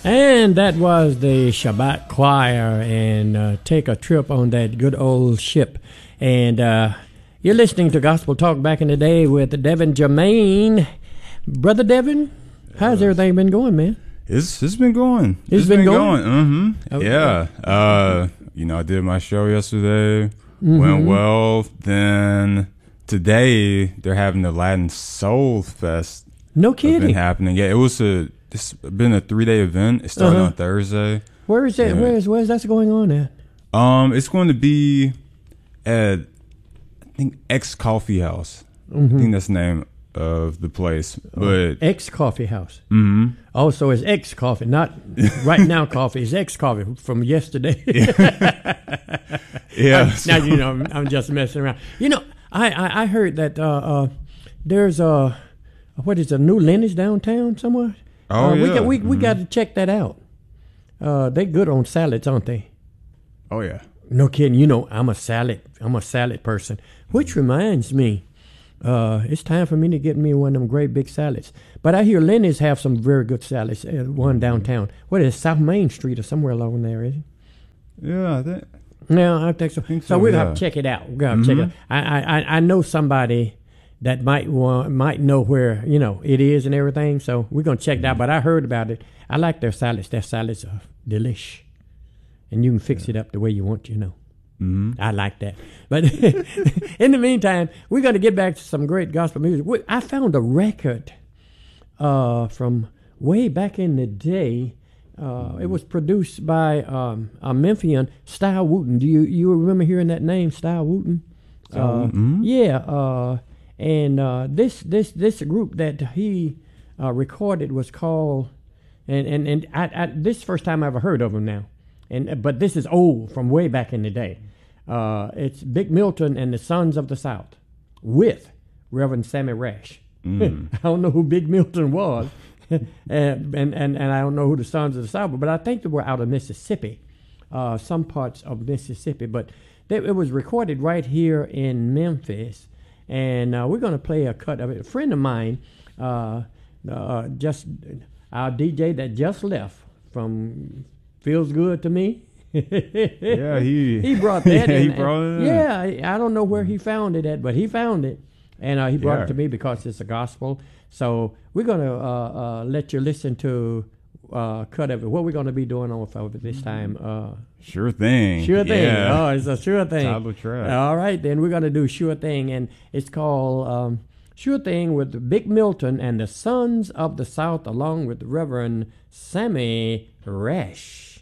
And that was the Shabbat Choir, and take a trip on that good old ship. And you're listening to Gospel Talk Back in the Day with Devin Jermaine. Brother Devin, how's everything been going, man? It's been going. It's been going? Mm-hmm. Okay. Yeah. I did my show yesterday. Went well. Then today they're having the Latin Soul Fest. No kidding. Been happening. Yeah, it's been a 3-day event. It started on Thursday. Where is it? Yeah. Where's that going on at? It's going to be at, I think, X Coffee House. I think that's the name of the place. But X Coffee House. Mm-hmm. Oh, so it's X Coffee, not right now coffee. It's X Coffee from yesterday. Yeah. Now I'm just messing around. I heard that there's a new Lenny's downtown somewhere. Oh yeah. We got to check that out. They good on salads, aren't they? Oh yeah. No kidding. I'm a salad person. Which reminds me, it's time for me to get me one of them great big salads. But I hear Lenny's have some very good salads. One downtown. What is it, South Main Street or somewhere along there, is it? Yeah, I think. No, I think so. So we'll have to check it out. We're gonna check it out. I know somebody that might know where it is and everything. So we're gonna check it out. But I heard about it. I like their salads. Their salads are delish, and you can fix it up the way you want. I like that. But in the meantime, we're going to get back to some great gospel music. I found a record from way back in the day. It was produced by a Memphian, Style Wooten. Do you remember hearing that name, Style Wooten? Yeah. And this group that he recorded was called, and I this is the first time I ever heard of him now. But this is old, from way back in the day. It's Big Milton and the Sons of the South with Reverend Sammy Rash. I don't know who Big Milton was, and I don't know who the Sons of the South were, but I think they were out of Mississippi, some parts of Mississippi. But it was recorded right here in Memphis, and we're going to play a cut of it. A friend of mine, just our DJ that just left from Feels Good to Me. Yeah, he brought that. Yeah, he brought it in. Yeah, I don't know where he found it at, but he found it, and he brought it to me because it's a gospel. So we're gonna let you listen to cut of it. What we're gonna be doing over this time? Sure thing. Sure thing. Yeah. Oh, it's a sure thing. Title track. All right, then we're gonna do Sure Thing, and it's called Sure Thing with Big Milton and the Sons of the South, along with Reverend Sammy Rash.